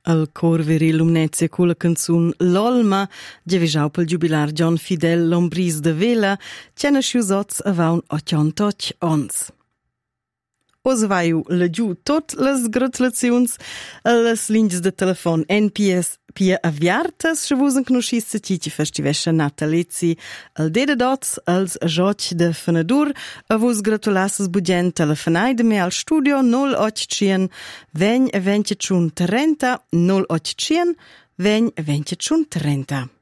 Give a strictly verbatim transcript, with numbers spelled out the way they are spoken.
Al cor viril lumnezia con la canzun L'Olma, giavisau pel jubilar John Fidel Lombris de Vela, c'è nascius oz avaun ottantotg ons. Os vaiu lagiu tot las gratulaziuns las linjas de telefon N P S pia aviartas, se vusen conoscisse titi festivescha natalizzi al deda dots als joc de Fenadur, a vus gratulasses bugen telefonai de me al studio null ottocento vegn ventitschun trenta null ottocento vegn ventitschun trenta.